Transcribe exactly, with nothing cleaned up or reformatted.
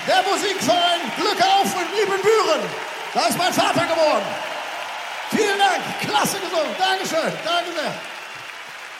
Der Musikverein Glück auf in Liebenbüren. Da ist mein Vater geboren. Vielen Dank, klasse.